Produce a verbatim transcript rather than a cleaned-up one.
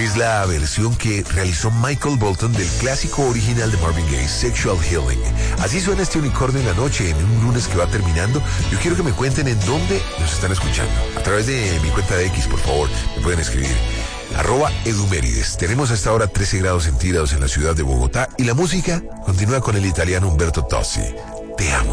es la versión que realizó Michael Bolton del clásico original de Marvin Gaye, Sexual Healing. Así suena este unicornio en la noche, en un lunes que va terminando. Yo quiero que me cuenten en dónde nos están escuchando. A través de mi cuenta de X, por favor, me pueden escribir. Arroba Edumérides. Tenemos hasta ahora trece grados centígrados en la ciudad de Bogotá y la música continúa con el italiano Umberto Tozzi. Te amo.